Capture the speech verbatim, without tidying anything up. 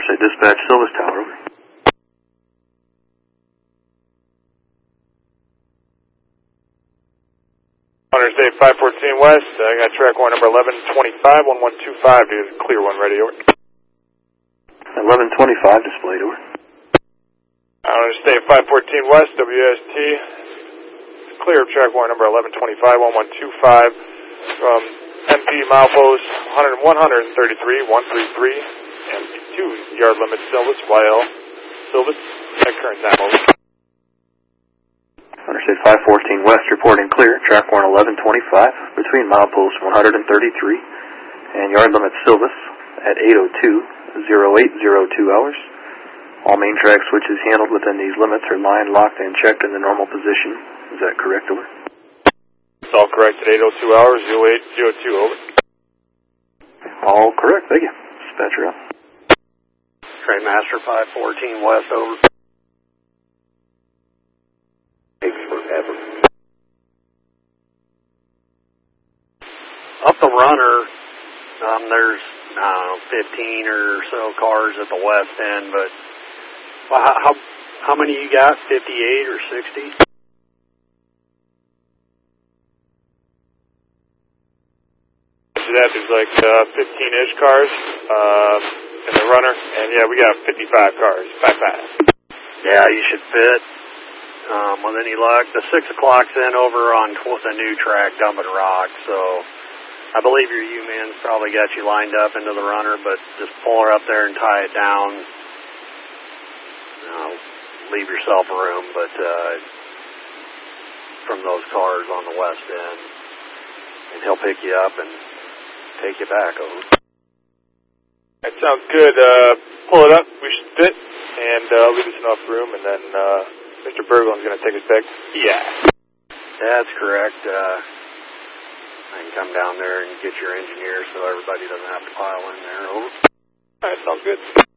Say dispatch Silvis Tower, over. Interstate five fourteen West, I got track one number eleven twenty-five, one one two five, to clear one ready, over. eleven twenty-five displayed, over. Interstate five fourteen West, W S T, clear of track one number eleven twenty-five, one one two five, from M P milepost one thirty-three, one thirty-three, and two yard limit Silvis, Y L Silvis, at current time, over. Interstate five fourteen West reporting clear, track one eleven twenty-five, between milepost one thirty-three and yard limit Silvis at eight oh two, oh eight oh two hours. All main track switches handled within these limits are lined, locked, and checked in the normal position. Is that correct, over? It's all correct at eight oh two hours, oh eight oh two, over. All correct, thank you. Dispatcher out. Trainmaster five fourteen West, over. Up the runner, um, there's, I don't know, fifteen or so cars at the west end, but well, how, how how many you got, fifty-eight or sixty? After that, there's like uh, fifteen-ish cars uh, in the runner, and yeah, we got fifty-five cars, five five. Yeah, you should fit. Um, with any luck, the six o'clock's in over on tw- the new track, dumping rock, so I believe your U-man's probably got you lined up into the runner, but just pull her up there and tie it down. Uh, leave yourself room, but uh, from those cars on the west end, and he'll pick you up and take you back over. That sounds good. Uh, pull it up. We should fit, and uh, leave us enough room, and then uh, Mister Berglund's going to take us back. Yeah. That's correct. Uh, I can come down there and get your engineer so everybody doesn't have to pile in there. Over. All right, sounds good.